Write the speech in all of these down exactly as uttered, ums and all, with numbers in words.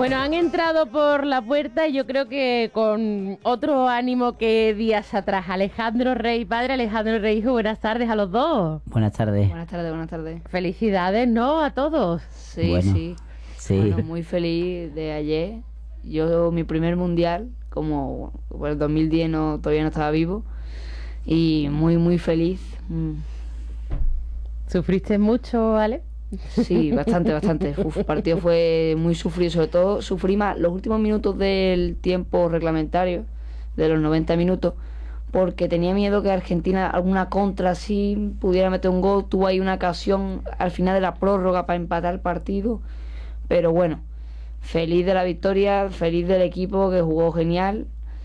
Bueno, han entrado por la puerta y yo creo que con otro ánimo que días atrás. Alejandro Rey, padre Alejandro Rey, hijo, buenas tardes a los dos. Buenas tardes. Buenas tardes, buenas tardes. Felicidades, ¿no? A todos. Sí, bueno, sí. Sí. Bueno, muy feliz de ayer. Yo, mi primer mundial, como bueno, el dos mil diez no, todavía no estaba vivo. Y muy, muy feliz. Mm. ¿Sufriste mucho, Ale? Sí, bastante, bastante. Uf, el partido fue muy sufrido, sobre todo sufrí más los últimos minutos del tiempo reglamentario, de los noventa minutos, porque tenía miedo que Argentina, alguna contra así, pudiera meter un gol. Tuvo ahí una ocasión al final de la prórroga para empatar el partido, pero bueno, feliz de la victoria, feliz del equipo que jugó genial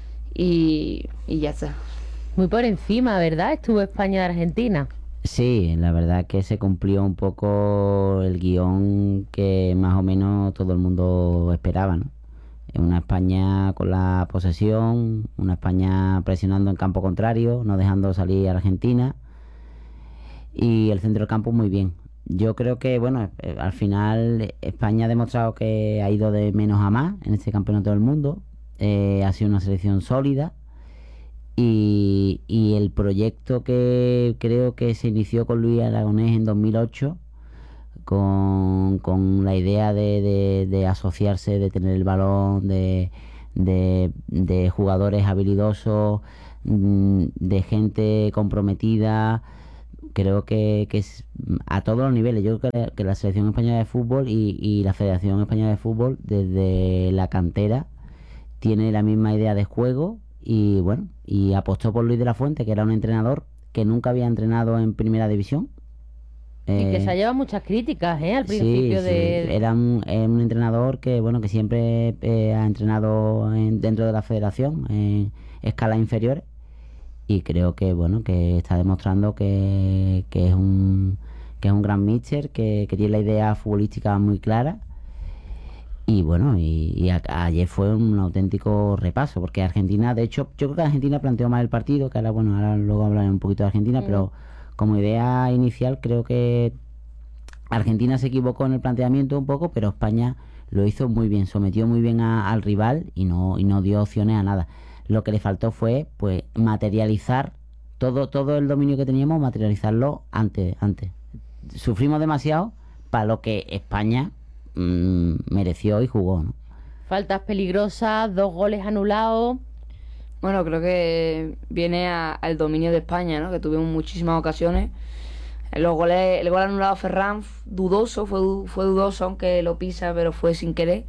y, y ya está. Muy por encima, ¿verdad? Estuvo España de Argentina. Sí, la verdad que se cumplió un poco el guión que más o menos todo el mundo esperaba, ¿no? Una España con la posesión, una España presionando en campo contrario, no dejando salir a Argentina, y el centro del campo muy bien. Yo creo que, bueno, eh, al final España ha demostrado que ha ido de menos a más en este campeonato del mundo. Eh, ha sido una selección sólida. Y, y el proyecto que creo que se inició con Luis Aragonés en dos mil ocho, con, con la idea de, de, de asociarse, de tener el balón, de, de, de jugadores habilidosos, de gente comprometida, creo que, que es a todos los niveles. Yo creo que, que la Selección Española de Fútbol y, y la Federación Española de Fútbol, desde la cantera, tiene la misma idea de juego. Y bueno, y apostó por Luis de la Fuente, que era un entrenador que nunca había entrenado en primera división. Y Eh, que se ha llevado muchas críticas, ¿eh? Al sí, principio sí, de... era un, eh, un entrenador que bueno que siempre eh, ha entrenado en- dentro de la federación en escalas inferiores, y creo que bueno que está demostrando que, que es un que es un gran míster, que, que tiene la idea futbolística muy clara. Y bueno, y, y a- ayer fue un auténtico repaso, porque Argentina, de hecho, yo creo que Argentina planteó mal el partido, que ahora, bueno, ahora luego hablaré un poquito de Argentina, Mm. pero como idea inicial creo que Argentina se equivocó en el planteamiento un poco, pero España lo hizo muy bien, sometió muy bien a- al rival y no, y no dio opciones a nada. Lo que le faltó fue, pues, materializar todo, todo el dominio que teníamos, materializarlo antes, antes. Sufrimos demasiado para lo que España mm, mereció y jugó, ¿no? Faltas peligrosas, dos goles anulados. Bueno, creo que viene a- al dominio de España, ¿no? Que tuvimos muchísimas ocasiones. Los goles, el gol anulado a Ferran, dudoso, fue, du- fue dudoso, aunque lo pisa, pero fue sin querer.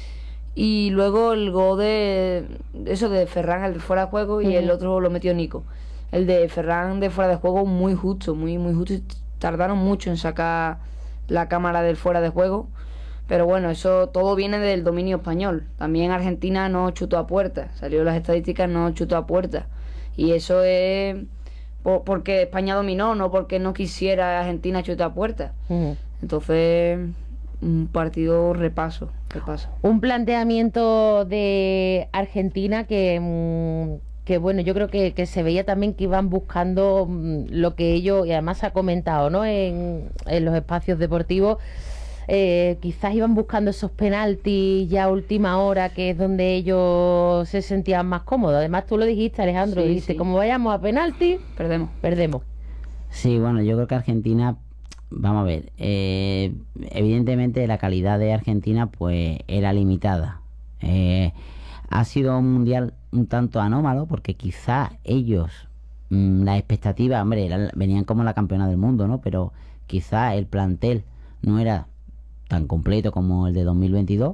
Y luego el gol de eso de Ferran, el de fuera de juego, y Ujú. el otro lo metió Nico. El de Ferran de fuera de juego muy justo, muy muy justo. y Tardaron mucho en sacar la cámara del fuera de juego. Pero bueno, eso todo viene del dominio español. También Argentina no chutó a puerta. Salió las estadísticas, no chutó a puerta. Y eso es po- porque España dominó, no porque no quisiera Argentina chutar a puerta. Mm. Entonces, un partido repaso, repaso. Un planteamiento de Argentina que, mm, que bueno, yo creo que, que se veía también que iban buscando mm, lo que ellos, y además se ha comentado, ¿no? En, en los espacios deportivos, eh, quizás iban buscando esos penaltis ya a última hora, que es donde ellos se sentían más cómodos. Además, tú lo dijiste, Alejandro, Sí, dijiste, sí. como vayamos a penalti, Perdemos. perdemos. Sí, bueno, yo creo que Argentina, vamos a ver, eh, evidentemente la calidad de Argentina pues era limitada. Eh, ha sido un mundial un tanto anómalo porque quizás ellos, mm, las expectativas, hombre, eran- venían como la campeona del mundo, ¿no? Pero quizás el plantel no era tan completo como el de dos mil veintidós.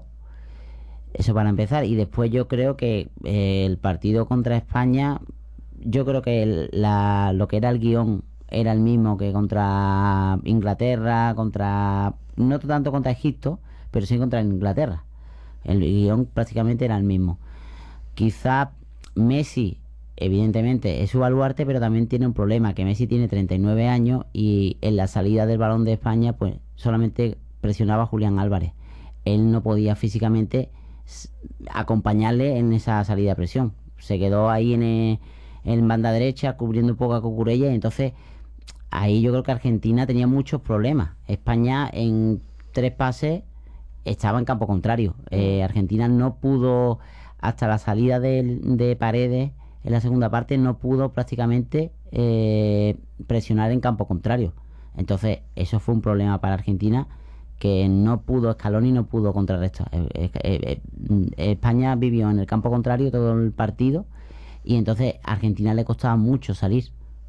Eso para empezar. Y después yo creo que eh, el partido contra España, yo creo que el- la, lo que era el guión era el mismo que contra Inglaterra, contra... no tanto contra Egipto, pero sí contra Inglaterra. El guión prácticamente era el mismo. Quizá Messi, evidentemente, es su baluarte, pero también tiene un problema, que Messi tiene treinta y nueve años y en la salida del balón de España, pues solamente presionaba a Julián Álvarez. Él no podía físicamente s- acompañarle en esa salida de presión. Se quedó ahí en, eh, en banda derecha, cubriendo un poco a Cucurella, y entonces ahí yo creo que Argentina tenía muchos problemas. España en tres pases estaba en campo contrario. Eh, Argentina no pudo, hasta la salida de, de Paredes en la segunda parte, no pudo prácticamente eh, presionar en campo contrario. Entonces, eso fue un problema para Argentina, que no pudo Scaloni, no pudo contrarrestar. Eh, eh, eh, eh, España vivió en el campo contrario todo el partido, y entonces a Argentina le costaba mucho salir.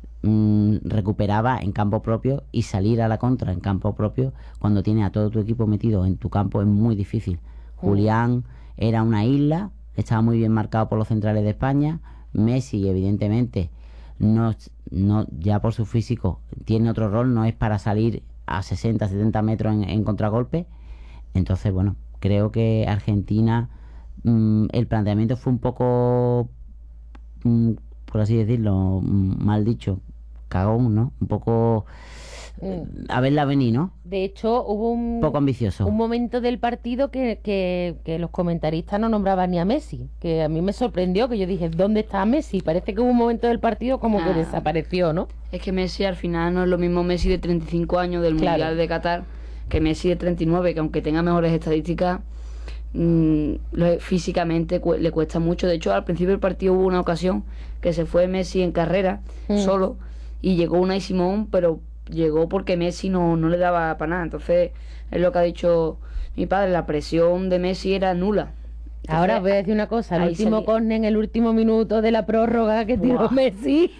Mm, recuperaba en campo propio, y salir a la contra en campo propio cuando tienes a todo tu equipo metido en tu campo es muy difícil. Julián era una isla, estaba muy bien marcado por los centrales de España. Messi, evidentemente, no, no ya por su físico tiene otro rol, no es para salir a sesenta, setenta metros en, en contragolpe. Entonces, bueno, creo que Argentina, mmm, el planteamiento fue un poco, mmm, por así decirlo, mmm, mal dicho, cagón, ¿no? Un poco Mm. a verla venir, ¿no? De hecho, hubo un, Un poco ambicioso. un momento del partido que, que, que los comentaristas no nombraban ni a Messi, que a mí me sorprendió, que yo dije, ¿dónde está Messi? Parece que hubo un momento del partido como que Ah. desapareció, ¿no? Es que Messi al final no es lo mismo Messi de treinta y cinco años del Claro. Mundial de Qatar que Messi de treinta y nueve, que aunque tenga mejores estadísticas, mmm, lo- físicamente cu- le cuesta mucho. De hecho, al principio del partido hubo una ocasión que se fue Messi en carrera Mm. solo, y llegó Unai Simón, pero llegó porque Messi no, no le daba para nada. Entonces, es lo que ha dicho mi padre, la presión de Messi era nula. Entonces, Ahora os voy a decir una cosa, el ahí último salía. córner en el último minuto de la prórroga que tiró Buah. Messi.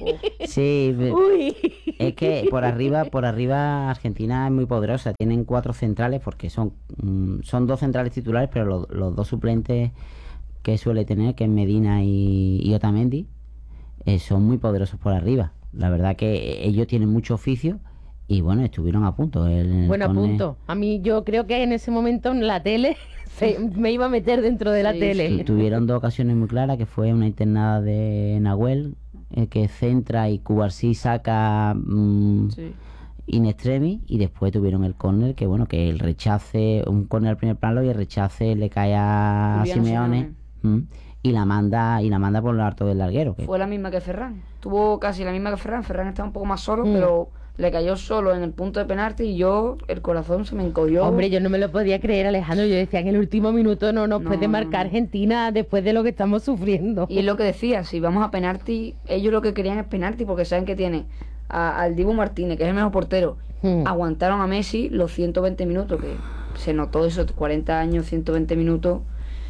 Sí, ve- Uy. es que por arriba, por arriba Argentina es muy poderosa. Tienen cuatro centrales, porque son, mm, son dos centrales titulares, pero los, los dos suplentes que suele tener, que es Medina y, y Otamendi, eh, son muy poderosos por arriba. La verdad que ellos tienen mucho oficio, y bueno, estuvieron a punto. El, Bueno, a con el- punto. A mí yo creo que en ese momento en la tele se- me iba a meter dentro de la Sí, tele. tu- Tuvieron dos ocasiones muy claras, que fue una internada de Nahuel, eh, que centra, y Cubarsí saca mm, Sí. in extremis, y después tuvieron el córner, que bueno, que el rechace, un córner al primer plano, y el rechace le cae a Julián Simeone, mm, y la manda y la manda por lo alto del larguero. Que, Fue la misma que Ferran. Tuvo casi la misma que Ferran. Ferran estaba un poco más solo, Mm. pero le cayó solo en el punto de penalti, y yo, el corazón se me encogió. Hombre, yo no me lo podía creer, Alejandro. Yo decía, en el último minuto no nos No, puede no, marcar no. Argentina después de lo que estamos sufriendo. Y es lo que decía, si vamos a penalti, ellos lo que querían es penalti, porque saben que tiene a- al Dibu Martínez, que es el mejor portero. Hmm. Aguantaron a Messi los ciento veinte minutos, que se notó eso, cuarenta años, ciento veinte minutos.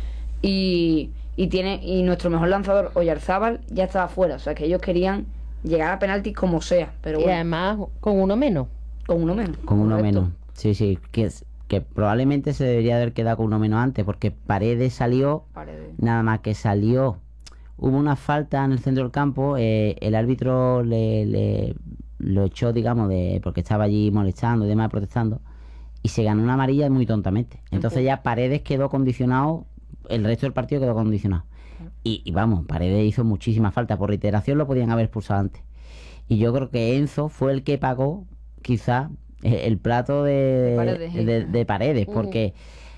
Y, y tiene y nuestro mejor lanzador, Oyarzábal, ya estaba fuera. O sea que ellos querían llegar a penalti como sea, pero Y bueno, además con uno menos. con uno menos. con uno correcto. menos. Sí, sí, que, es- que probablemente se debería haber quedado con uno menos antes, porque Paredes salió, Paredes. nada más que salió, hubo una falta en el centro del campo, eh, el árbitro le, le- lo echó, digamos, de porque estaba allí molestando y demás, protestando, y se ganó una amarilla muy tontamente. Entonces ya Paredes quedó condicionado, el resto del partido quedó condicionado. Y, y vamos, Paredes hizo muchísima falta, por reiteración lo podían haber expulsado antes. Y yo creo que Enzo fue el que pagó, quizá, el, el plato de, De Paredes, de- ¿eh? de Paredes, Mm. porque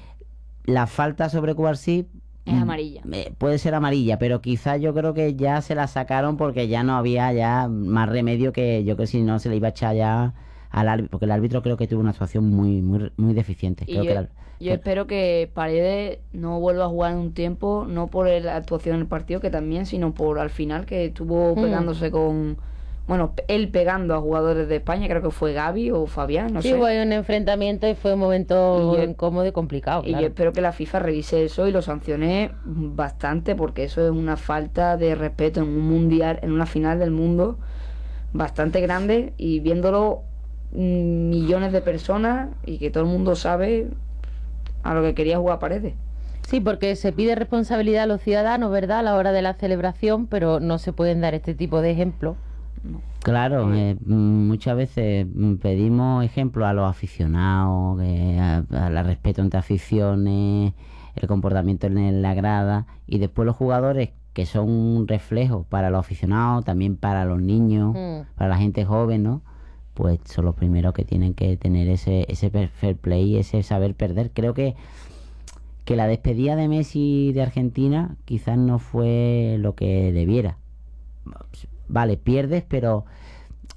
la falta sobre Cubarsí Es amarilla. eh, puede ser amarilla, pero quizás yo creo que ya se la sacaron porque ya no había ya más remedio, que yo creo que si no se le iba a echar ya al árbitro, porque el árbitro creo que tuvo una actuación muy muy muy deficiente. Y Creo yo, que el- yo espero que Paredes no vuelva a jugar en un tiempo, no por la actuación en el partido, que también, sino por al final, que estuvo Mm. pegándose con... Bueno, él pegando a jugadores de España, creo que fue Gaby o Fabián, no Sí, sé. hubo un enfrentamiento y fue un momento Y yo- incómodo y complicado. Y claro. yo espero que la FIFA revise eso y lo sancione bastante, porque eso es una falta de respeto en un mundial, en una final del mundo, bastante grande, y viéndolo mm, millones de personas, y que todo el mundo sabe a lo que quería jugar Paredes. Sí, porque se pide responsabilidad a los ciudadanos, ¿verdad?, a la hora de la celebración, pero no se pueden dar este tipo de ejemplos. Claro, eh, mm, muchas veces mm, pedimos ejemplos a los aficionados, que a, a la respeto entre aficiones, el comportamiento en la grada, y después los jugadores, que son un reflejo para los aficionados, también para los niños, Mm. para la gente joven, ¿no? Pues son los primeros que tienen que tener ese, ese per- fair play, ese saber perder. Creo que, que la despedida de Messi de Argentina quizás no fue lo que debiera. Vale, pierdes, pero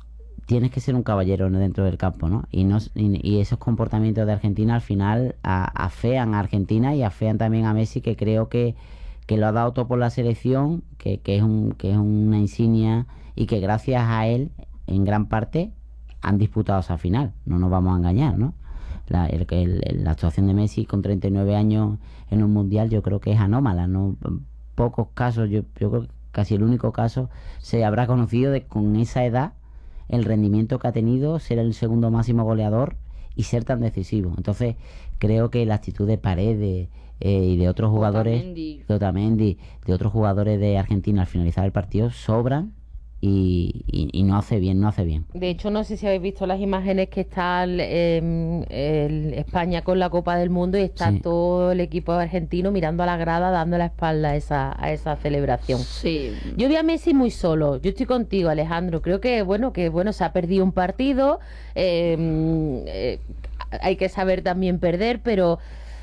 tienes que ser un caballero dentro del campo, ¿no? Y, no, y, y esos comportamientos de Argentina al final a, afean a Argentina y afean también a Messi, que creo que, que lo ha dado todo por la selección, que, que, es un, que es una insignia y que gracias a él, en gran parte, han disputado esa final. No nos vamos a engañar, ¿no? La, el, el, la actuación de Messi con treinta y nueve años en un mundial yo creo que es anómala, ¿no? Pocos casos, yo, yo creo que casi el único caso se habrá conocido de con esa edad el rendimiento que ha tenido, ser el segundo máximo goleador y ser tan decisivo. Entonces creo que la actitud de Paredes eh, y de otros jugadores, Otamendi. de Otamendi, de otros jugadores de Argentina al finalizar el partido sobran y, y, y no hace bien, no hace bien. De hecho, no sé si habéis visto las imágenes que está el, eh, el España con la Copa del Mundo y está Sí. todo el equipo argentino mirando a la grada, dando la espalda a esa, a esa celebración. Sí, Yo vi a Messi muy solo. Yo estoy contigo, Alejandro. Creo que bueno, que bueno, se ha perdido un partido. eh, eh, hay que saber también perder, pero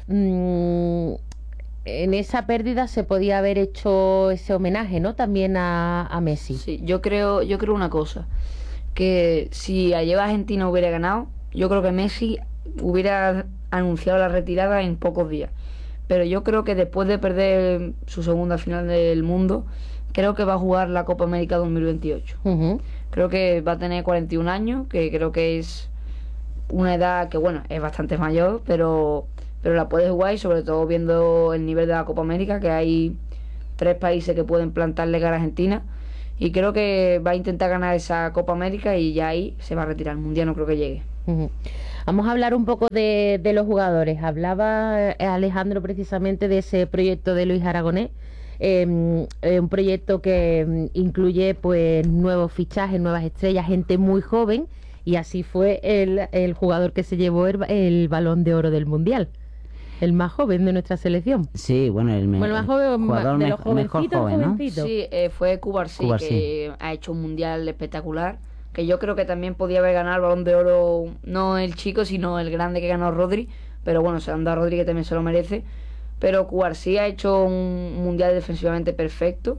mm, en esa pérdida se podía haber hecho ese homenaje, ¿no? También a, a Messi. sí, yo creo, yo creo una cosa, que si ayer Argentina hubiera ganado, yo creo que Messi hubiera anunciado la retirada en pocos días. Pero yo creo que después de perder su segunda final del mundo, creo que va a jugar la Copa América dos mil veintiocho. Ujú. Creo que va a tener cuarenta y un años, que creo que es una edad que, bueno, es bastante mayor, pero, pero la puede jugar y sobre todo viendo el nivel de la Copa América, que hay tres países que pueden plantarle cara a Argentina. Y creo que va a intentar ganar esa Copa América y ya ahí se va a retirar. El Mundial no creo que llegue. Ujú. Vamos a hablar un poco de, de los jugadores. Hablaba eh, Alejandro precisamente de ese proyecto de Luis Aragonés, eh, eh, un proyecto que mm, incluye pues nuevos fichajes, nuevas estrellas, gente muy joven, y así fue el, el jugador que se llevó el, el Balón de Oro del Mundial, el más joven de nuestra selección. Sí, bueno, el, me- Bueno, más el joven, ma- jugador de me- los mejor jovencitos, joven, ¿no? jovencitos. Sí, eh, fue Cubarsí, Cubarsí. que ha hecho un Mundial espectacular. Que yo creo que también podía haber ganado el Balón de Oro, no el chico, sino el grande que ganó Rodri. Pero bueno, se lo han dado a Rodri, que también se lo merece. Pero Cubarsí ha hecho un Mundial defensivamente perfecto.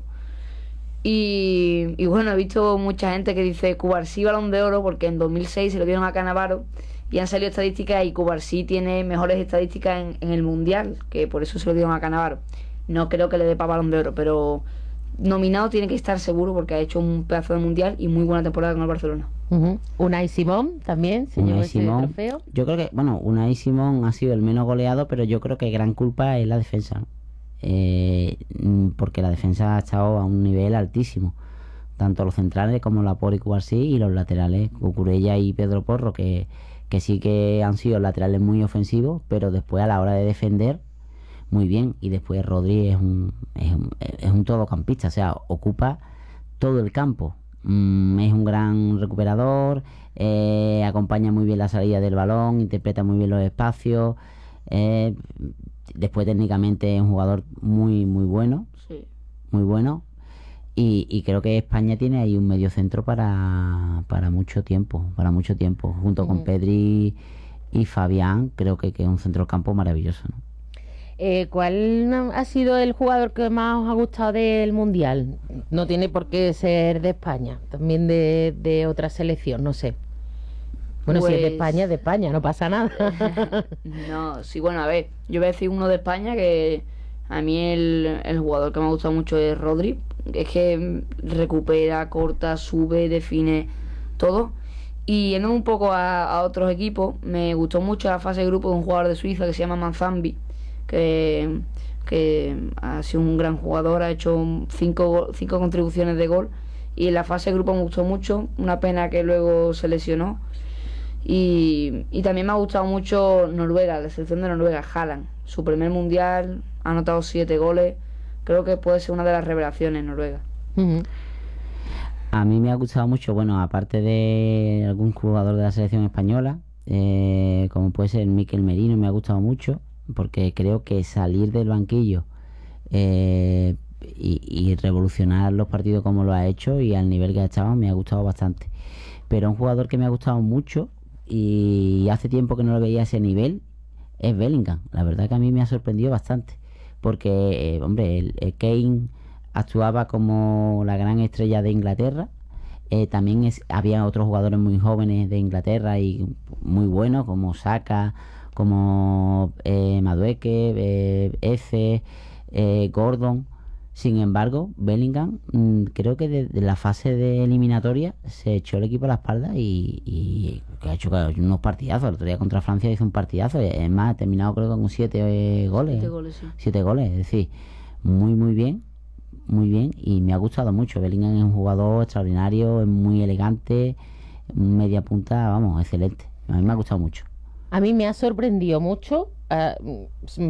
Y, y bueno, he visto mucha gente que dice Cubarsí Balón de Oro porque en dos mil seis se lo dieron a Cannavaro y han salido estadísticas y Cubarsí tiene mejores estadísticas en, en el Mundial, que por eso se lo dieron a Cannavaro. No creo que le dé para Balón de Oro, pero nominado tiene que estar seguro porque ha hecho un pedazo de Mundial y muy buena temporada con el Barcelona. Ujú. Unai Simón también se llevó Unai ese Simón, trofeo. yo creo que, bueno, Unai Simón ha sido el menos goleado, pero yo creo que gran culpa es la defensa, ¿no? Eh, mm, porque la defensa ha estado a un nivel altísimo, tanto los centrales como Laporte y Cubarsí, y los laterales, Cucurella y Pedro Porro, que, que sí que han sido laterales muy ofensivos, pero después a la hora de defender, muy bien. Y después Rodri es un, es un, es un todocampista, o sea, ocupa todo el campo. Mm, es un gran recuperador, eh, acompaña muy bien la salida del balón, interpreta muy bien los espacios. eh, después técnicamente es un jugador muy muy bueno, Sí. muy bueno. Y, y creo que España tiene ahí un medio centro para, para mucho tiempo, para mucho tiempo, junto con Ujú. Pedri y Fabián. Creo que, que es un centrocampo maravilloso, ¿no? Eh, ¿Cuál ha sido el jugador que más os ha gustado del Mundial? No tiene por qué ser de España, también de, de otra selección, no sé. Bueno, si es de Pues- España, es de España, no pasa nada. No, sí, bueno, a ver, yo voy a decir uno de España que a mí el, el jugador que me ha gustado mucho es Rodri. Es que recupera, corta, sube, define todo. Y yendo un poco a, a otros equipos, me gustó mucho la fase de grupo de un jugador de Suiza que se llama Manzambi, que, que ha sido un gran jugador, ha hecho cinco, go- cinco contribuciones de gol. Y en la fase de grupo me gustó mucho, una pena que luego se lesionó. Y, y también me ha gustado mucho Noruega, la selección de Noruega, Haaland. Su primer mundial, ha anotado siete goles. Creo que puede ser una de las revelaciones en Noruega. Ujú. A mí me ha gustado mucho, bueno, aparte de algún jugador de la selección española, eh, como puede ser Mikel Merino, me ha gustado mucho, porque creo que salir del banquillo eh, y, y revolucionar los partidos como lo ha hecho y al nivel que ha estado, me ha gustado bastante. Pero un jugador que me ha gustado mucho y hace tiempo que no lo veía a ese nivel es Bellingham. La verdad que a mí me ha sorprendido bastante, porque, eh, hombre, el, el Kane actuaba como la gran estrella de Inglaterra. Eh, también es, había otros jugadores muy jóvenes de Inglaterra y muy buenos, como Saka, como eh, Madueke, eh, Eze, eh, Gordon. Sin embargo, Bellingham, mm, creo que desde la fase de eliminatoria se echó el equipo a la espalda y, y que ha hecho unos partidazos. El otro día contra Francia hizo un partidazo. Es más, ha terminado creo con siete eh, goles. Siete goles, sí. Siete goles, es decir, muy, muy bien. Muy bien. Y me ha gustado mucho. Bellingham es un jugador extraordinario, es muy elegante, media punta, vamos, excelente. A mí me ha gustado mucho. A mí me ha sorprendido mucho. Uh,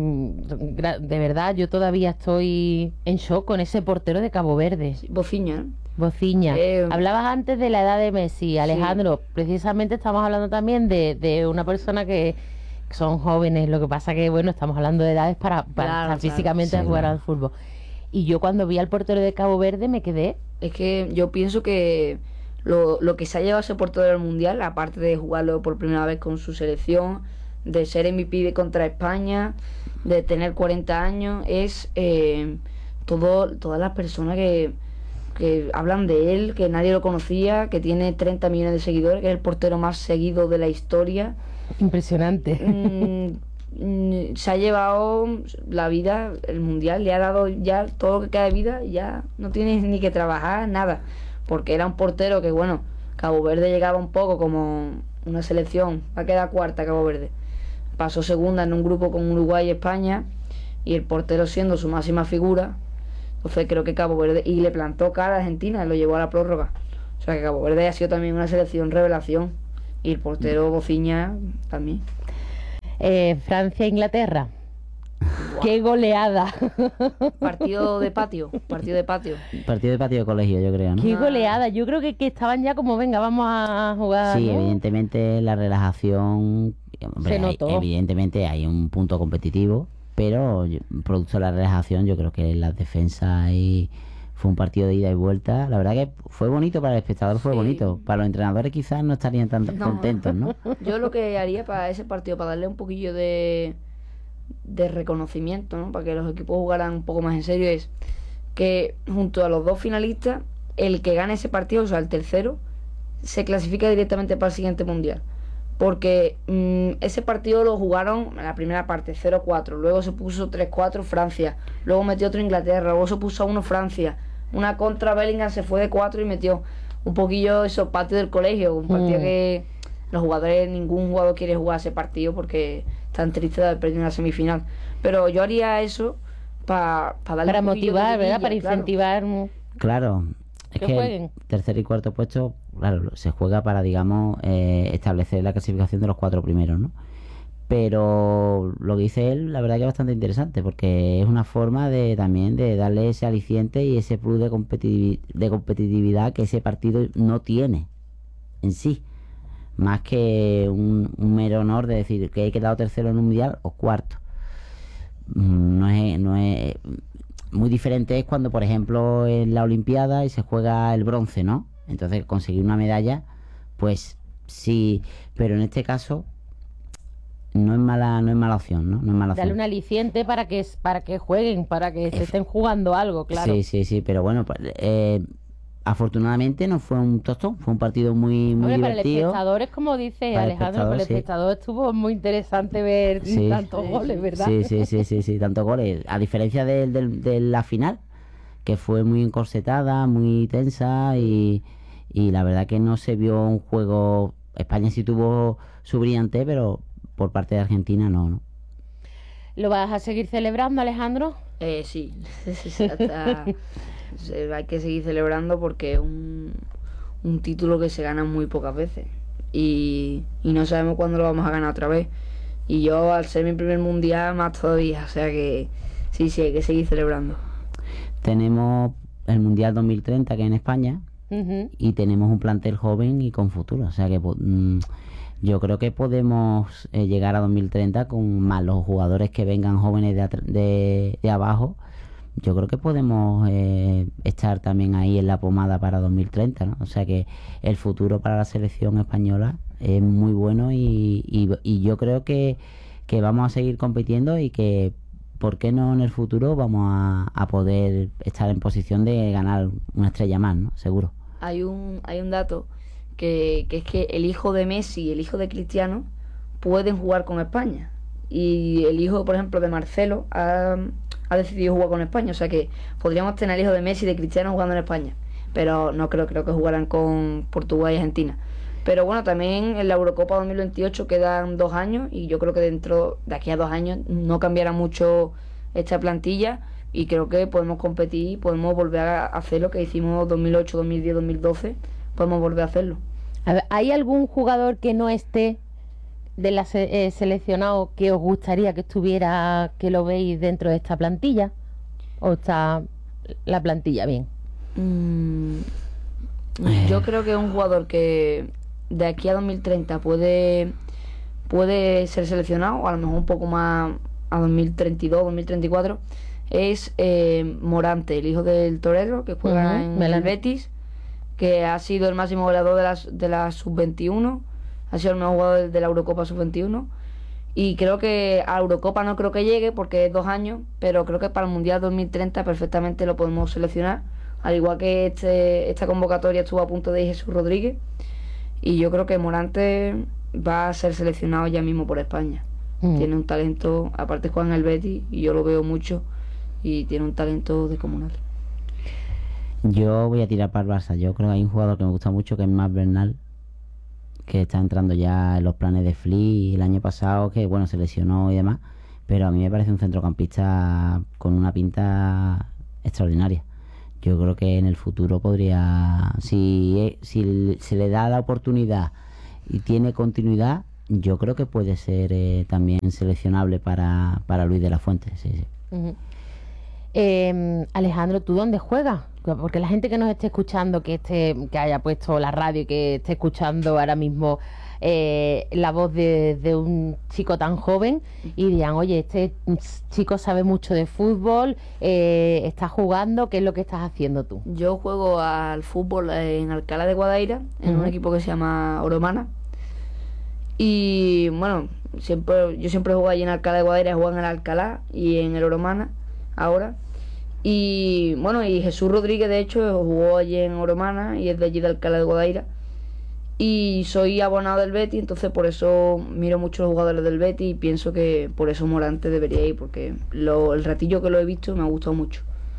de verdad, yo todavía estoy en shock con ese portero de Cabo Verde. Sí, Bociña, ¿no? Bociña. Eh, Hablabas antes de la edad de Messi, Alejandro. Sí. Precisamente estamos hablando también de, de una persona que son jóvenes. Lo que pasa que, bueno, estamos hablando de edades para, para claro, estar claro, físicamente sí, a jugar claro. al fútbol. Y yo cuando vi al portero de Cabo Verde me quedé. Es que yo pienso que lo, lo que se ha llevado ese portero del Mundial, aparte de jugarlo por primera vez con su selección, de ser M V P de contra España, de tener cuarenta años, es eh, todo, todas las personas que, que hablan de él, que nadie lo conocía, que tiene treinta millones de seguidores, que es el portero más seguido de la historia. Impresionante. Mm, mm, se ha llevado la vida, el Mundial, le ha dado ya todo lo que queda de vida, ya no tiene ni que trabajar, nada, porque era un portero que, bueno, Cabo Verde llegaba un poco como una selección, va a quedar cuarta Cabo Verde. Pasó segunda en un grupo con Uruguay y España, y el portero siendo su máxima figura. Entonces creo que Cabo Verde, y le plantó cara a Argentina, lo llevó a la prórroga. O sea que Cabo Verde ha sido también una selección revelación, y el portero Bociña también. eh, Francia-Inglaterra. ¡Qué goleada! Partido de patio, partido de patio. Partido de patio de colegio, yo creo, ¿no? ¡Qué goleada! Yo creo que, que estaban ya como, venga, vamos a jugar. Sí, ¿no? evidentemente la relajación, hombre, Se notó. hay- evidentemente hay un punto competitivo, pero yo- producto de la relajación yo creo que las defensas y fue un partido de ida y vuelta. La verdad que fue bonito para el espectador, fue Sí. bonito. Para los entrenadores quizás no estarían tan No. contentos, ¿no? Yo lo que haría para ese partido, para darle un poquillo de, de reconocimiento, ¿no? Para que los equipos jugaran un poco más en serio, es que junto a los dos finalistas, el que gane ese partido, o sea, el tercero, se clasifica directamente para el siguiente mundial. Porque mmm, ese partido lo jugaron en la primera parte cero cuatro, luego se puso tres cuatro Francia, luego metió otro Inglaterra, luego se puso a uno Francia, una contra Bellingham se fue de cuatro y metió un poquillo esos patios del colegio, un partido Mm. que los jugadores, ningún jugador quiere jugar ese partido porque están tristes de haber perdido en la semifinal. Pero yo haría eso para pa darle Para un poquillo de motivar, ¿verdad? vidilla, Para claro. incentivar. mm, Claro, es Que que jueguen. el tercer y cuarto puesto, claro, se juega para, digamos, eh, establecer la clasificación de los cuatro primeros, ¿no? Pero lo que dice él, la verdad que es bastante interesante, porque es una forma de también de darle ese aliciente y ese plus de, competitivi- de competitividad que ese partido no tiene en sí. Más que un, un mero honor de decir que he quedado tercero en un mundial o cuarto. Mm, No es, no es muy diferente es cuando, por ejemplo, en la Olimpiada y se juega el bronce, ¿no? Entonces conseguir una medalla, pues sí, pero en este caso no es mala, no es mala opción, ¿no? No es mala opción. Darle un aliciente para que, para que jueguen, para que se estén jugando algo, claro. Sí, sí, sí, pero bueno, pa- eh, afortunadamente no fue un tostón, fue un partido muy, muy Hombre, para el divertido. espectador es como dice Para el Alejandro, para el espectador, sí. espectador estuvo muy interesante ver Sí. tantos Sí, goles, sí. ¿verdad? Sí, sí, sí, sí, sí, tantos goles. A diferencia de, de- de la final, que fue muy encorsetada, muy tensa y, y la verdad que no se vio un juego. España sí tuvo su brillante, pero por parte de Argentina no, ¿no? ¿Lo vas a seguir celebrando, Alejandro? Eh, sí, hasta- se- hay que seguir celebrando porque es un, un título que se gana muy pocas veces y, y no sabemos cuándo lo vamos a ganar otra vez. Y yo, al ser mi primer mundial, más todavía, o sea que sí, sí, hay que seguir celebrando. Tenemos el Mundial dos mil treinta que es en España Ujú. y tenemos un plantel joven y con futuro, o sea que po- mm, yo creo que podemos eh, llegar a dos mil treinta con más los jugadores que vengan jóvenes de, atr- de, de abajo. Yo creo que podemos eh, estar también ahí en la pomada para dos mil treinta, ¿no? O sea que el futuro para la selección española es muy bueno y, y, y yo creo que, que vamos a seguir compitiendo y que, ¿por qué no en el futuro vamos a, a poder estar en posición de ganar una estrella más, ¿no? Seguro. hay un, hay un dato que, que es que el hijo de Messi y el hijo de Cristiano pueden jugar con España. Y el hijo, por ejemplo, de Marcelo ha, ha decidido jugar con España. O sea que podríamos tener el hijo de Messi y de Cristiano jugando en España. Pero no creo, creo que jugarán con Portugal y Argentina. Pero bueno, también en la Eurocopa dos mil veintiocho quedan dos años y yo creo que dentro de aquí a dos años no cambiará mucho esta plantilla y creo que podemos competir, podemos volver a hacer lo que hicimos dos mil ocho, dos mil diez, dos mil doce, podemos volver a hacerlo. A ver, ¿hay algún jugador que no esté de la se- eh, seleccionado que os gustaría que estuviera, que lo veis dentro de esta plantilla? ¿O está la plantilla bien? Mm, yo creo que es un jugador que de aquí a dos mil treinta puede, puede ser seleccionado, o a lo mejor un poco más a dos mil treinta y dos, dos mil treinta y cuatro, es eh, Morante, el hijo del torero, que juega Ujú, en me la- el Betis, que ha sido el máximo goleador de la, de la sub veintiuno, ha sido el mejor jugador de la Eurocopa sub veintiuno, y creo que a Eurocopa no creo que llegue porque es dos años, pero creo que para el Mundial dos mil treinta perfectamente lo podemos seleccionar, al igual que este, esta convocatoria estuvo a punto de ir Jesús Rodríguez, y yo creo que Morante va a ser seleccionado ya mismo por España. Mm. Tiene un talento, aparte juega en el Betis y yo lo veo mucho y tiene un talento descomunal. Yo voy a tirar para el Barça. Yo creo que hay un jugador que me gusta mucho, que es Marc Bernal, que está entrando ya en los planes de Flick el año pasado, que bueno, se lesionó y demás, pero a mí me parece un centrocampista con una pinta extraordinaria. Yo creo que en el futuro podría, si, eh, si se le da la oportunidad y tiene continuidad, yo creo que puede ser eh, también seleccionable para, para Luis de la Fuente. Sí, sí. Ujú. Eh, Alejandro, ¿tú dónde juegas? Porque la gente que nos esté escuchando, que esté, que haya puesto la radio y que esté escuchando ahora mismo eh, la voz de, de un chico tan joven y digan, oye, este chico sabe mucho de fútbol, eh, está jugando, ¿qué es lo que estás haciendo tú? Yo juego al fútbol en Alcalá de Guadaira, en Ujú. un equipo que se llama Oromana. Y bueno, siempre yo siempre juego allí en Alcalá de Guadaira, juego en el Alcalá y en el Oromana ahora. Y bueno, y Jesús Rodríguez de hecho jugó allí en Oromana y es de allí de Alcalá de Guadaira. Y soy abonado del Betis, entonces por eso miro mucho los jugadores del Betis y pienso que por eso Morante debería ir, porque lo, el ratillo que lo he visto me ha gustado mucho.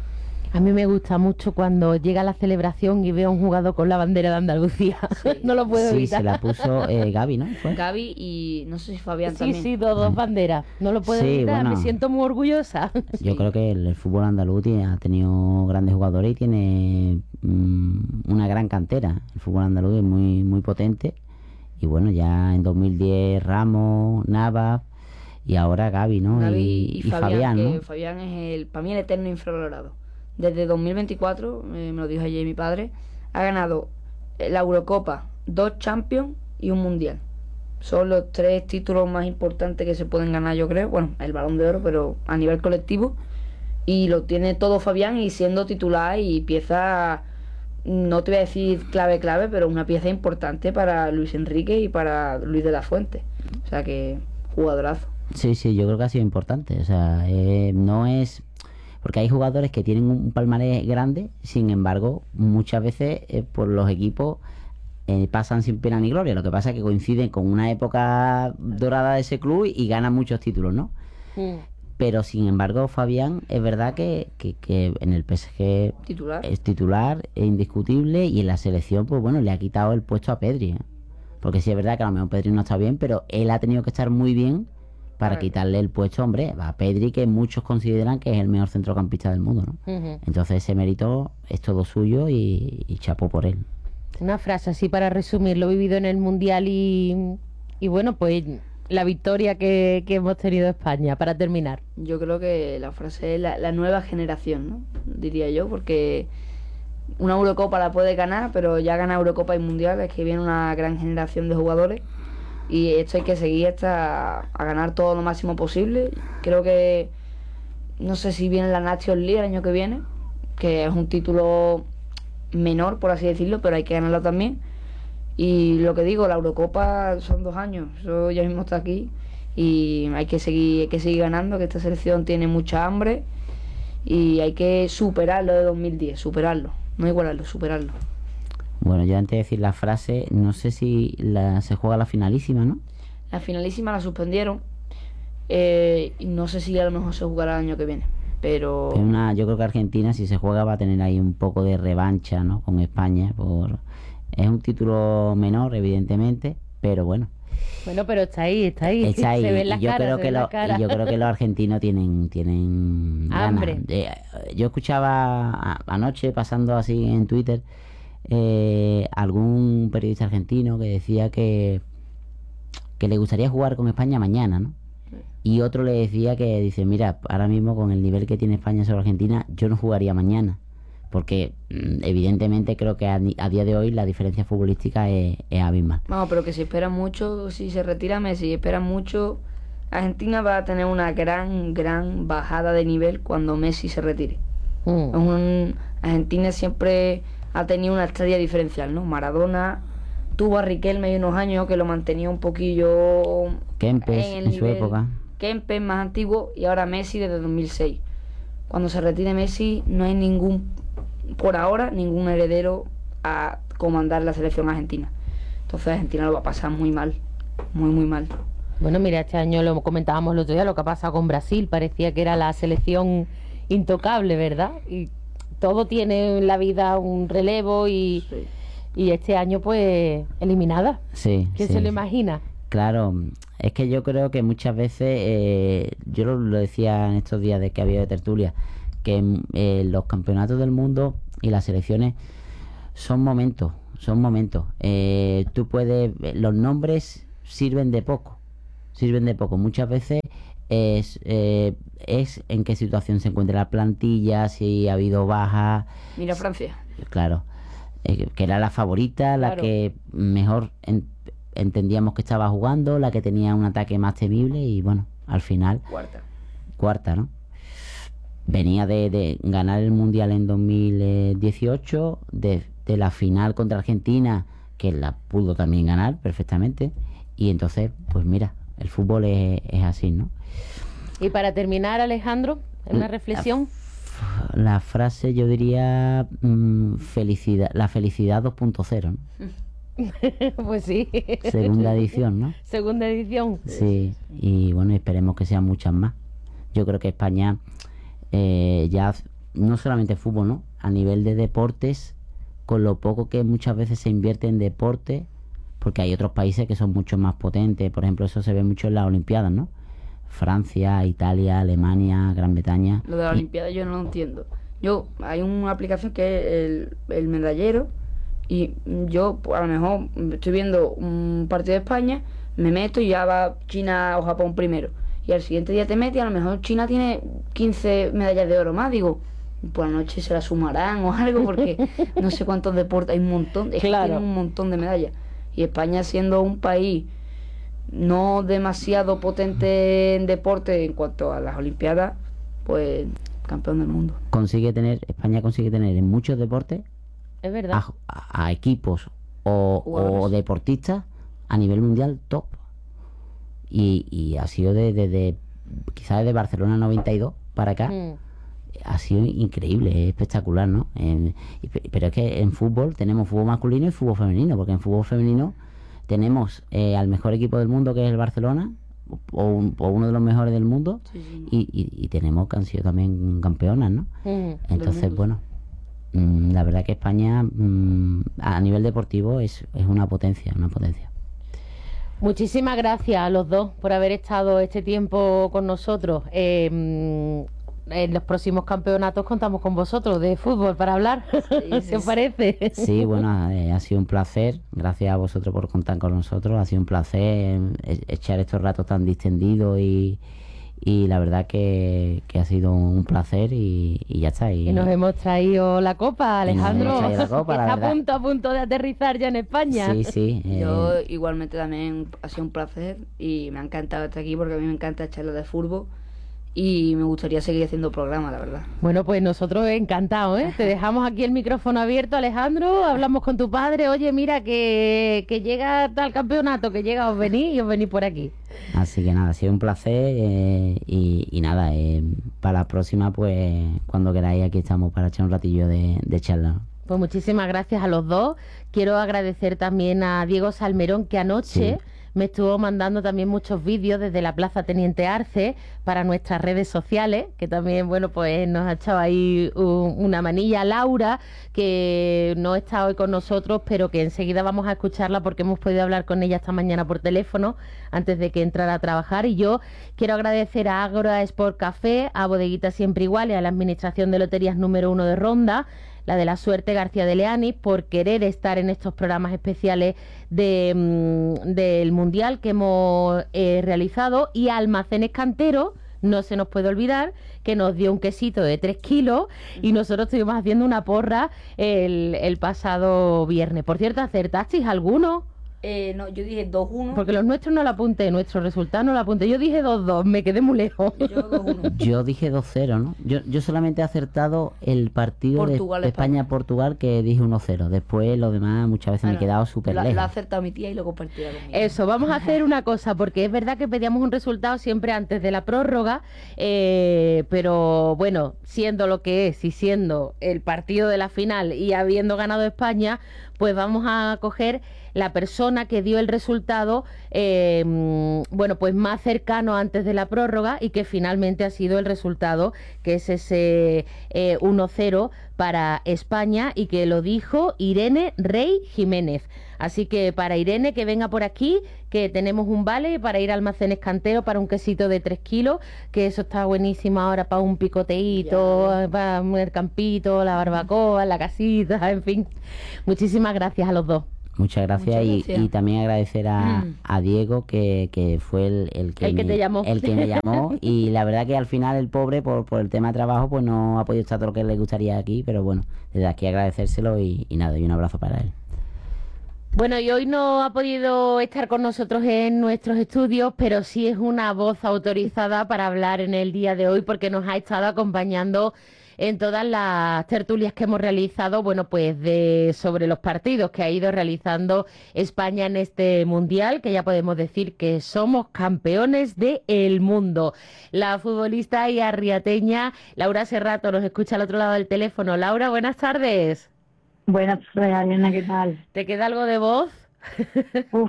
A mí me gusta mucho cuando llega la celebración y veo a un jugador con la bandera de Andalucía. Sí. No lo puedo Sí, evitar. se la puso eh, Gaby, ¿no? ¿Fue? Gaby y no sé si Fabián Sí, también. sí, dos, dos banderas. No lo puedo Sí, evitar, bueno. me siento muy orgullosa. Yo Sí. creo que el, el fútbol andaluz tiene- ha tenido grandes jugadores y tiene mm, una gran cantera. El fútbol andaluz es muy, muy potente. Y bueno, ya en dos mil diez Ramos, Navas y ahora Gaby, ¿no? Gaby y, y, y Fabián, Fabián, que ¿no? Fabián es el, para mí el eterno infravalorado. Desde dos mil veinticuatro, eh, me lo dijo ayer mi padre, ha ganado la Eurocopa, dos Champions y un Mundial. Son los tres títulos más importantes que se pueden ganar, yo creo. Bueno, el Balón de Oro, pero a nivel colectivo. Y lo tiene todo Fabián y siendo titular y pieza, no te voy a decir clave, clave, pero una pieza importante para Luis Enrique y para Luis de la Fuente. O sea que, jugadorazo. Sí, sí, yo creo que ha sido importante. O sea, eh, no es... Porque hay jugadores que tienen un palmarés grande, sin embargo, muchas veces eh, por los equipos eh, pasan sin pena ni gloria. Lo que pasa es que coinciden con una época dorada de ese club y ganan muchos títulos, ¿no? Mm. Pero sin embargo, Fabián, es verdad que, que, que en el P S G Titular. es titular, es indiscutible, y en la selección, pues bueno, le ha quitado el puesto a Pedri, ¿eh? Porque sí es verdad que a lo mejor Pedri no está bien, pero él ha tenido que estar muy bien para Claro. quitarle el puesto, hombre, a Pedri, que muchos consideran que es el mejor centrocampista del mundo, ¿no? Ujú. Entonces ese mérito es todo suyo y, y chapó por él. Una frase así para resumir lo vivido en el Mundial y, y bueno, pues la victoria que, que hemos tenido España, para terminar. Yo creo que la frase es la, la nueva generación, ¿no? Diría yo, porque una Eurocopa la puede ganar, pero ya gana Eurocopa y Mundial, es que viene una gran generación de jugadores y esto hay que seguir hasta a ganar todo lo máximo posible. Creo que, no sé si viene la Nations League el año que viene, que es un título menor, por así decirlo, pero hay que ganarlo también. Y lo que digo, la Eurocopa son dos años, eso ya mismo está aquí y hay que seguir, hay que seguir ganando, que esta selección tiene mucha hambre y hay que superar lo de dos mil diez, superarlo, no igualarlo, superarlo. Bueno, yo antes de decir la frase, no sé si la, se juega la finalísima, ¿no? La finalísima la suspendieron. Eh, y no sé si a lo mejor se jugará el año que viene. Pero... Pero una, yo creo que Argentina, si se juega, va a tener ahí un poco de revancha, ¿no? Con España. Por... Es un título menor, evidentemente, pero bueno. Bueno, pero está ahí, está ahí. Está ahí. Se ven las y yo caras, creo se que ven lo- las caras. y yo creo que los argentinos tienen tienen ganas. Hambre. Eh, yo escuchaba a- anoche, pasando así en Twitter, eh, algún periodista argentino que decía que, que le gustaría jugar con España mañana, ¿no? Y otro le decía que dice, mira, ahora mismo con el nivel que tiene España sobre Argentina, yo no jugaría mañana. Porque mm, evidentemente creo que a, ni- a día de hoy la diferencia futbolística es, es abismal. Vamos, pero que si espera mucho, si se retira Messi, espera mucho, Argentina va a tener una gran, gran bajada de nivel cuando Messi se retire. Mm. Es un- Argentina siempre ha tenido una estrella diferencial, ¿no? Maradona tuvo a Riquelme hay unos años que lo mantenía un poquillo Kempes en el en su nivel. época. Kempes más antiguo y ahora Messi desde dos mil seis. Cuando se retire Messi no hay ningún, por ahora, ningún heredero a comandar la selección argentina. Entonces Argentina lo va a pasar muy mal, muy muy mal. Bueno, mira, este año lo comentábamos el otro día, lo que ha pasado con Brasil, parecía que era la selección intocable, ¿verdad? Y todo tiene en la vida un relevo y, Sí. y este año pues eliminada. Sí, ¿Quién sí, se lo sí. imagina? Claro, es que yo creo que muchas veces, eh, yo lo, lo decía en estos días de que había de tertulia, que mm, eh, los campeonatos del mundo y las selecciones son momentos, son momentos. Eh, tú puedes, los nombres sirven de poco, sirven de poco. Muchas veces es, eh, es en qué situación se encuentra la plantilla, si ha habido bajas, Mira Francia. claro, eh, que era la favorita, la Claro. que mejor en- entendíamos que estaba jugando, la que tenía un ataque más temible y bueno, al final, Cuarta. cuarta, ¿no? Venía de, de ganar el Mundial en dos mil dieciocho, de, de la final contra Argentina, que la pudo también ganar perfectamente, y entonces, pues mira, el fútbol es, es así, ¿no? Y para terminar, Alejandro, una reflexión. La frase yo diría mm, felicidad, la felicidad dos punto cero, ¿no? Pues sí. Segunda edición, ¿no? Segunda edición. Sí, y bueno, esperemos que sean muchas más. Yo creo que España eh, ya, no solamente fútbol, ¿no? A nivel de deportes, con lo poco que muchas veces se invierte en deporte, porque hay otros países que son mucho más potentes. Por ejemplo, eso se ve mucho en las Olimpiadas, ¿no? Francia, Italia, Alemania, Gran Bretaña. Lo de la Y- Olimpiada yo no lo entiendo. Yo, hay una aplicación que es el, el medallero y yo pues, a lo mejor estoy viendo un partido de España, me meto y ya va China o Japón primero. Y al siguiente día te metes y a lo mejor China tiene quince medallas de oro más. Digo, por la noche se la sumarán o algo porque no sé cuántos deportes, hay un montón, es que Claro. tienen un montón de medallas. Y España siendo un país no demasiado potente en deporte en cuanto a las Olimpiadas, pues campeón del mundo. consigue tener, España consigue tener en muchos deportes Es verdad. a, a equipos o, o Jugadores. deportistas a nivel mundial top. Y, y ha sido desde de, quizás desde Barcelona noventa y dos para acá. Mm. Ha sido increíble, es espectacular, ¿no? En- y pe- pero es que en fútbol tenemos fútbol masculino y fútbol femenino, porque en fútbol femenino tenemos eh, al mejor equipo del mundo, que es el Barcelona, o, un- o uno de los mejores del mundo, Sí, sí. y, y- y tenemos que han sido también campeonas, ¿no? Mm. Entonces, mundo. bueno, mm, la verdad que España mm, a nivel deportivo es, es una potencia, una potencia. Muchísimas gracias a los dos por haber estado este tiempo con nosotros. Eh, mm, en los próximos campeonatos contamos con vosotros de fútbol para hablar. Sí, ¿Qué os sí. parece? Sí, bueno, eh, ha sido un placer. Gracias a vosotros por contar con nosotros. Ha sido un placer eh, echar estos ratos tan distendidos y, y la verdad que, que ha sido un placer y, y ya está. Y, Y nos hemos traído la copa, Y nos Alejandro. hemos traído la copa, que la está a verdad. punto, a punto de aterrizar ya en España. Sí, sí. eh, Yo igualmente también ha sido un placer y me ha encantado estar aquí porque a mí me encanta charlar de fútbol y me gustaría seguir haciendo programas, la verdad. Bueno, pues nosotros encantados, ¿eh? Te dejamos aquí el micrófono abierto, Alejandro. Hablamos con tu padre. Oye, mira, que, que llega tal campeonato, que llega, os venís y os venís por aquí. Así que nada, ha sido un placer eh, y, y nada, eh, para la próxima, pues cuando queráis, aquí estamos para echar un ratillo de, de charla. Pues muchísimas gracias a los dos. Quiero agradecer también a Diego Salmerón, que anoche... Sí. Me estuvo mandando también muchos vídeos desde la Plaza Teniente Arce para nuestras redes sociales, que también, bueno, pues nos ha echado ahí un, una manilla. Laura, que no está hoy con nosotros, pero que enseguida vamos a escucharla porque hemos podido hablar con ella esta mañana por teléfono antes de que entrara a trabajar. Y yo quiero agradecer a Ágora Sport Café, a Bodeguita Siempre Igual y a la Administración de Loterías número uno de Ronda, la de la Suerte García de Leanis, por querer estar en estos programas especiales de, mm, del Mundial que hemos eh, realizado, y a Almacenes Cantero, no se nos puede olvidar, que nos dio un quesito de tres kilos y nosotros estuvimos haciendo una porra el, el pasado viernes. Por cierto, ¿acertasteis alguno? Eh, no, yo dije dos uno. Porque los nuestros no lo apunté, nuestro resultado no lo apunté. Yo dije dos dos, me quedé muy lejos. Yo dos uno. Yo dije dos cero, ¿no? Yo, yo solamente he acertado el partido Portugal, de España-Portugal, que dije uno cero. Después, lo demás, muchas veces bueno, me he quedado súper lejos. Lo ha acertado mi tía y lo compartía conmigo. Eso, vamos a hacer una cosa, porque es verdad que pedíamos un resultado siempre antes de la prórroga, eh, pero bueno, siendo lo que es y siendo el partido de la final y habiendo ganado España, pues vamos a coger la persona que dio el resultado, eh, bueno, pues más cercano antes de la prórroga y que finalmente ha sido el resultado, que es ese eh, uno cero para España, y que lo dijo Irene Rey Jiménez. Así que para Irene, que venga por aquí, que tenemos un vale para ir a Almacenes Cantero para un quesito de tres kilos, que eso está buenísimo ahora para un picoteíto, ya. Para el campito, la barbacoa, la casita, en fin. Muchísimas gracias a los dos. Muchas gracias, Muchas gracias. Y, y también agradecer a, mm. a Diego, que, que fue el, el, que, el que me, te llamó. El que me llamó. Y la verdad que al final el pobre, por, por el tema de trabajo, pues no ha podido estar todo lo que le gustaría aquí. Pero bueno, desde aquí agradecérselo y, y nada, y un abrazo para él. Bueno, y hoy no ha podido estar con nosotros en nuestros estudios, pero sí es una voz autorizada para hablar en el día de hoy, porque nos ha estado acompañando en todas las tertulias que hemos realizado, bueno, pues de sobre los partidos que ha ido realizando España en este Mundial, que ya podemos decir que somos campeones del mundo. La futbolista y arriateña Laura Serrato nos escucha al otro lado del teléfono. Laura, buenas tardes. Buenas tardes, Ariana, ¿qué tal? ¿Te queda algo de voz? Uf,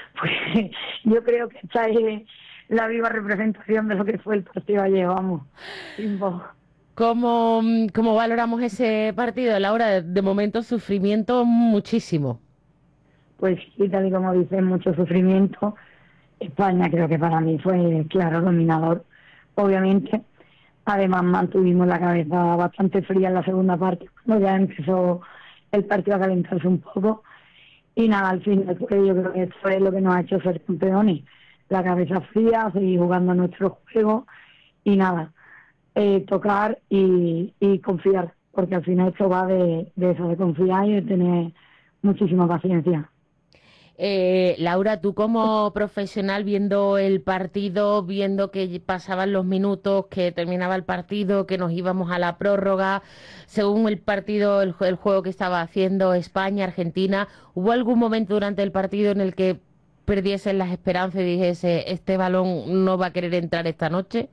pues yo creo que esta es la viva representación de lo que fue el partido ayer, vamos, sin voz. ¿Cómo, ¿Cómo valoramos ese partido, Laura? De, de momento, sufrimiento muchísimo. Pues sí, tal y como dices, mucho sufrimiento. España creo que para mí fue claro dominador, obviamente. Además mantuvimos la cabeza bastante fría en la segunda parte, cuando ya empezó el partido a calentarse un poco. Y nada, al final pues, yo creo que esto es lo que nos ha hecho ser campeones. La cabeza fría, seguir jugando nuestro juego y nada, eh, tocar y, y confiar, porque al final esto va de, de eso, de confiar y de tener muchísima paciencia. Eh, Laura, tú como profesional, viendo el partido, viendo que pasaban los minutos, que terminaba el partido, que nos íbamos a la prórroga, según el partido, el, el juego que estaba haciendo España, Argentina, ¿hubo algún momento durante el partido en el que perdiesen las esperanzas y dijese, este balón no va a querer entrar esta noche?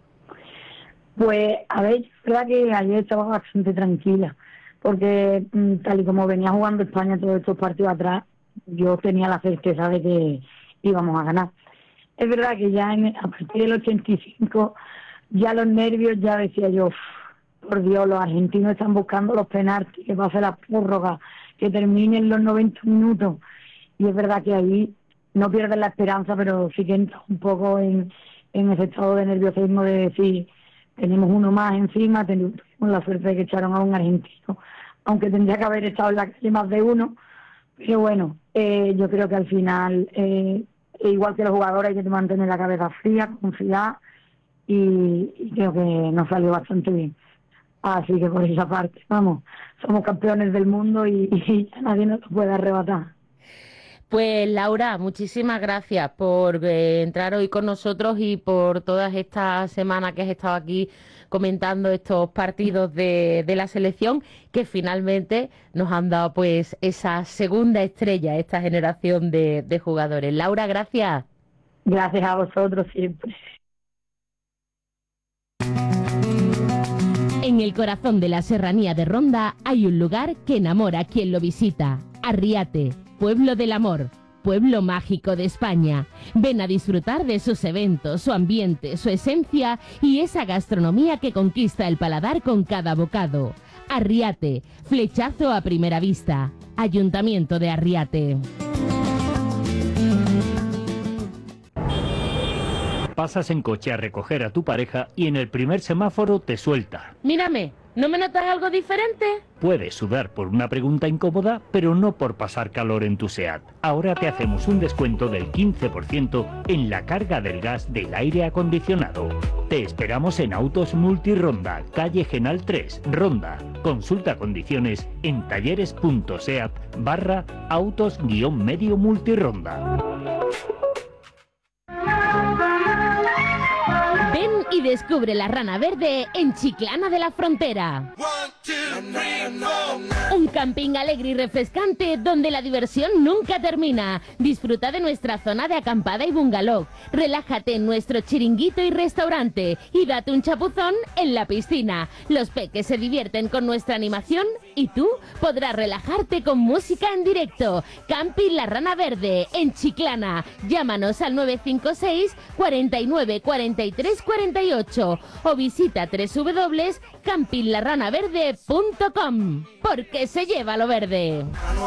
Pues, a ver, es verdad que ayer estaba bastante tranquila, porque tal y como venía jugando España todos estos partidos atrás, yo tenía la certeza de que íbamos a ganar. Es verdad que ya en, a partir del ochenta y cinco, ya los nervios, ya decía yo, por Dios, los argentinos están buscando los penaltis, que pase la prórroga, que terminen los noventa minutos. Y es verdad que ahí no pierdes la esperanza, pero sí que entras un poco en, en ese estado de nerviosismo de decir, tenemos uno más encima, tenemos la suerte de que echaron a un argentino, aunque tendría que haber estado en la calle más de uno. Pero bueno, eh, yo creo que al final, eh, igual que los jugadores, hay que mantener la cabeza fría, confiar, y, y creo que nos salió bastante bien. Así que por esa parte, vamos, somos campeones del mundo y, y nadie nos lo puede arrebatar. Pues Laura, muchísimas gracias por eh, entrar hoy con nosotros y por todas estas semanas que has estado aquí comentando estos partidos de, de la selección, que finalmente nos han dado pues esa segunda estrella, esta generación de, de jugadores. Laura, gracias. Gracias a vosotros siempre. En En el corazón de la serranía de Ronda hay un lugar que enamora a quien lo visita. Arriate, pueblo del amor, pueblo mágico de España. Ven a disfrutar de sus eventos, su ambiente, su esencia y esa gastronomía que conquista el paladar con cada bocado. Arriate, flechazo a primera vista. Ayuntamiento de Arriate. Pasas en coche a recoger a tu pareja y en el primer semáforo te suelta. Mírame, ¿no me notas algo diferente? Puedes sudar por una pregunta incómoda, pero no por pasar calor en tu SEAT. Ahora te hacemos un descuento del quince por ciento en la carga del gas del aire acondicionado. Te esperamos en Autos Multironda, calle Genal tres, Ronda. Consulta condiciones en talleres.seat barra autos guión medio multironda. Ven y descubre la Rana Verde en Chiclana de la Frontera. Un camping alegre y refrescante donde la diversión nunca termina. Disfruta de nuestra zona de acampada y bungalow. Relájate en nuestro chiringuito y restaurante y date un chapuzón en la piscina. Los peques se divierten con nuestra animación y tú podrás relajarte con música en directo. Camping La Rana Verde en Chiclana. Llámanos al nueve cinco seis, cuatro nueve, cuatro tres, cuatro ocho o visita doble u doble u doble u punto camping la rana verde punto com, porque se lleva lo verde.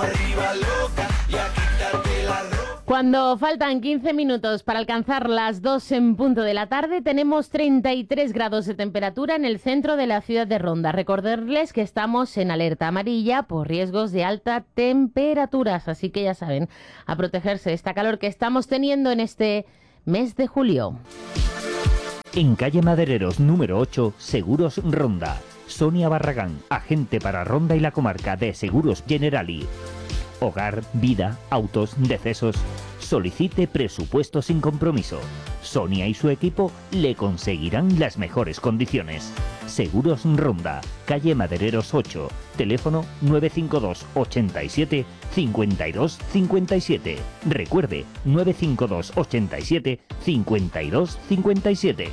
Cuando faltan quince minutos para alcanzar las dos en punto de la tarde, tenemos treinta y tres grados de temperatura en el centro de la ciudad de Ronda. Recordarles que estamos en alerta amarilla por riesgos de altas temperaturas, así que ya saben, a protegerse de esta calor que estamos teniendo en este mes de julio. En calle Madereros número ocho, Seguros Ronda. Sonia Barragán, agente para Ronda y la comarca de Seguros Generali. Hogar, vida, autos, decesos. Solicite presupuesto sin compromiso. Sonia y su equipo le conseguirán las mejores condiciones. Seguros Ronda, calle Madereros ocho, teléfono nueve cinco dos, ochenta y siete, cincuenta y dos cincuenta y siete. Recuerde, nueve cinco dos, ochenta y siete, cincuenta y dos cincuenta y siete.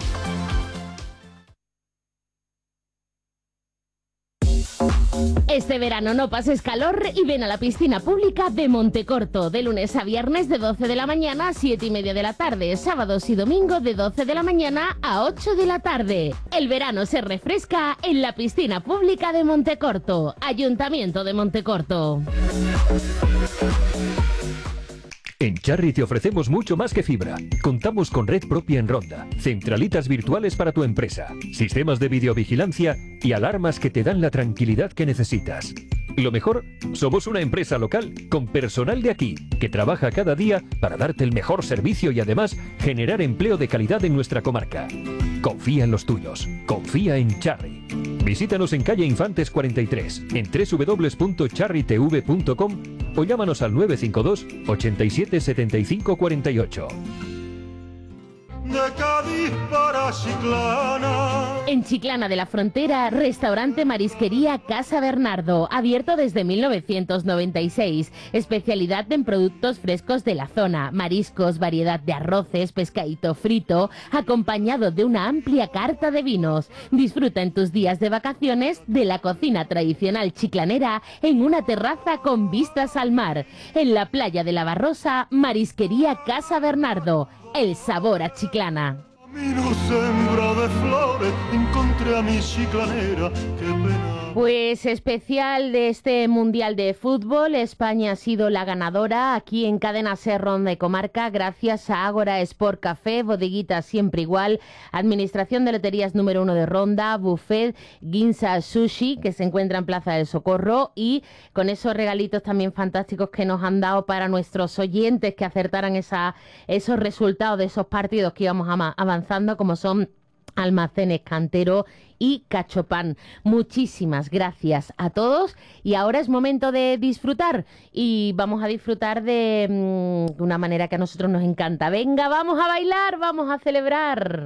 Este verano no pases calor y ven a la piscina pública de Montecorto, de lunes a viernes de doce de la mañana a siete y media de la tarde, sábados y domingos de doce de la mañana a ocho de la tarde. El verano se refresca en la piscina pública de Montecorto, Ayuntamiento de Montecorto. En Charry te ofrecemos mucho más que fibra. Contamos con red propia en Ronda, centralitas virtuales para tu empresa, sistemas de videovigilancia y alarmas que te dan la tranquilidad que necesitas. Lo mejor, somos una empresa local con personal de aquí, que trabaja cada día para darte el mejor servicio y además generar empleo de calidad en nuestra comarca. Confía en los tuyos, confía en Charry. Visítanos en calle Infantes cuarenta y tres, en doble u doble u doble u punto charry t v punto com o llámanos al nueve cinco dos, ochenta y siete, setenta y cinco cuarenta y ocho. De Cádiz para Chiclana. En Chiclana de la Frontera, restaurante Marisquería Casa Bernardo, abierto desde mil novecientos noventa y seis. Especialidad en productos frescos de la zona, mariscos, variedad de arroces, pescadito frito, acompañado de una amplia carta de vinos. Disfruta en tus días de vacaciones de la cocina tradicional chiclanera en una terraza con vistas al mar. En la playa de la Barrosa, Marisquería Casa Bernardo. El sabor a Chiclana. Camino sembra de flores, encontré a mi chiclanera, qué pena. Pues especial de este Mundial de Fútbol, España ha sido la ganadora aquí en Cadena Ser Ronda y Comarca, gracias a Ágora Sport Café, Bodeguita Siempre Igual, Administración de Loterías número uno de Ronda, Buffet Ginza Sushi, que se encuentra en Plaza del Socorro, y con esos regalitos también fantásticos que nos han dado para nuestros oyentes que acertaran esa, esos resultados de esos partidos que íbamos avanzando, como son Almacenes Cantero y Cachopán. Muchísimas gracias a todos y ahora es momento de disfrutar y vamos a disfrutar de, mmm, de una manera que a nosotros nos encanta. Venga, vamos a bailar, vamos a celebrar.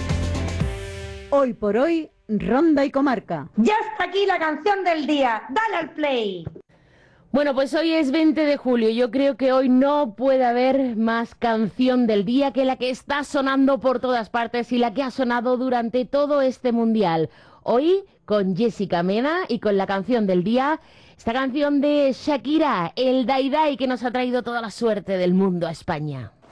Hoy por hoy, Ronda y Comarca. Ya está aquí la canción del día, dale al play. Bueno, pues hoy es veinte de julio. Yo creo que hoy no puede haber más canción del día que la que está sonando por todas partes y la que ha sonado durante todo este mundial. Hoy con Jessica Mena y con la canción del día, esta canción de Shakira, el Dai Dai, que nos ha traído toda la suerte del mundo a España.